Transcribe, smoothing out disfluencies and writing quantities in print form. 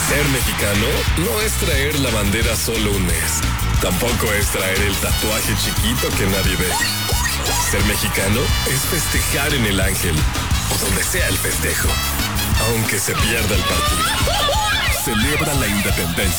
Ser mexicano no es traer la bandera solo un mes. Tampoco es traer el tatuaje chiquito que nadie ve. Ser mexicano es festejar en el Ángel o donde sea el festejo, aunque se pierda el partido. Celebra la independencia